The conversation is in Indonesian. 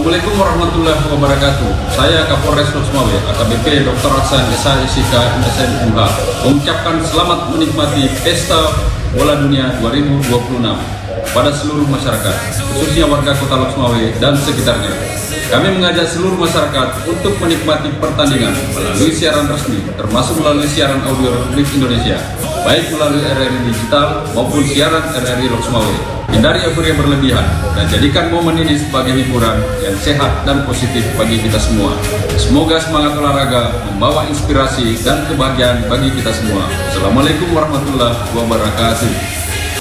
Assalamualaikum warahmatullahi wabarakatuh. Saya Kapolres Loksmawe, AKBP Dr. Hasan SIK MSMUH, mengucapkan selamat menikmati Pesta Bola Dunia 2026 pada seluruh masyarakat, khususnya warga Kota Loksmawe dan sekitarnya. Kami mengajak seluruh masyarakat untuk menikmati pertandingan melalui siaran resmi, termasuk melalui siaran audio Republik Indonesia, baik melalui RRI Digital maupun siaran RRI Loksmawe. Hindari euforia berlebihan dan jadikan momen ini sebagai hiburan yang sehat dan positif bagi kita semua. Semoga semangat olahraga membawa inspirasi dan kebahagiaan bagi kita semua. Assalamualaikum warahmatullahi wabarakatuh.